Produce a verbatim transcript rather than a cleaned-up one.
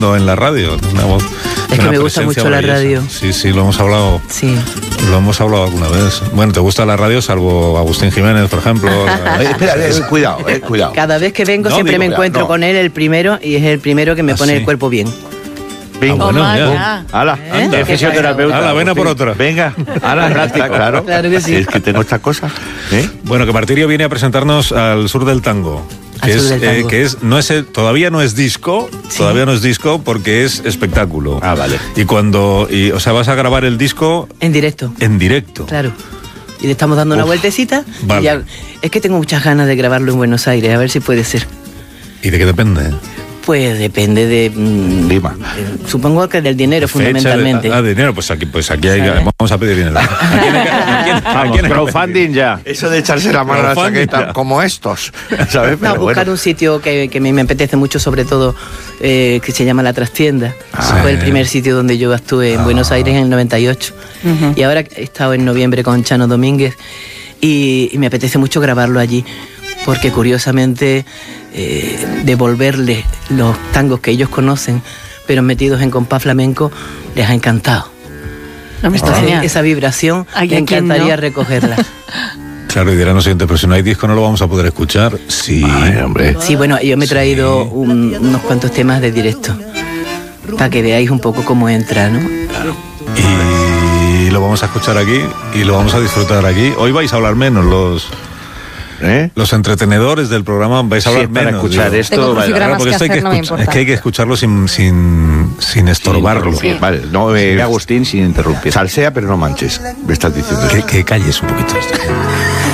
en la radio, una voz. Es que me gusta mucho la radio. Sí, sí, lo hemos hablado. Sí. Lo hemos hablado alguna vez. Bueno, ¿te gusta la radio salvo Agustín Jiménez, por ejemplo? Eh, espera, eh, cuidado, eh, cuidado. Cada vez que vengo No, siempre digo, me encuentro no. con él, el primero, y es el primero que me ¿Ah, pone sí? el cuerpo bien. Venga, Ah, bueno, Toma ya. ya. Ala, ¿Eh? anda. Qué Fisioterapeuta. Ala, ven a por otra. Venga, ala, está claro. Claro que sí. Es que tengo esta cosa. ¿Eh? Bueno, que Martirio viene a presentarnos al Sur del Tango. Que Al es, Sur del eh, Tango. que es, no es el- todavía no es disco, Sí. todavía no es disco porque es espectáculo. Ah, vale. Y cuando, y, o sea, vas a grabar el disco En directo, en directo. claro. Y le estamos dando una Uf, vueltecita. vale. Y ya- es que tengo muchas ganas de grabarlo en Buenos Aires, a ver si puede ser. ¿Y de qué depende? Pues depende de... mm, Lima. de- supongo que del dinero, Fecha de- fundamentalmente. Ah, dinero, pues aquí, pues aquí hay, ¿Sabes? vamos a pedir dinero. ¿A quién hay que- a quién- a Vamos, quién hay que crowdfunding ya. Eso de echarse la mano a la Crowdfunding chaqueta ya. como estos, ¿sabes? No, Pero buscar bueno. un sitio que, que me, me apetece mucho, sobre todo, eh, que se llama La Trastienda. Ah, Fue el sí. primer sitio donde yo estuve en Buenos Aires en el noventa y ocho. Ujú. Y ahora he estado en noviembre con Chano Domínguez y, y me apetece mucho grabarlo allí, porque curiosamente eh, devolverles los tangos que ellos conocen, pero metidos en compás flamenco, les ha encantado. No me está Entonces, genial. esa vibración Ay, me ¿a quién encantaría no? recogerla. Claro, y dirán lo siguiente, pero si no hay disco no lo vamos a poder escuchar. Sí. Ay, hombre. Sí, bueno, yo me he traído un- unos cuantos temas de directo para que veáis un poco cómo entra, ¿no? Y lo vamos a escuchar aquí y lo vamos a disfrutar aquí. Hoy vais a hablar menos los, ¿Eh? los entretenedores del programa, vais a Sí, hablar para menos. escuchar digo. esto. Tengo vale, crucigramas Porque que esto hay que hacer, no me escuchar- importa. es que hay que escucharlo sin, sin, sin estorbarlo. Sin interrumpir. Vale, no, eh, Agustín sin interrumpir. salsea, pero no manches. Me estás diciendo. Que, que calles un poquito.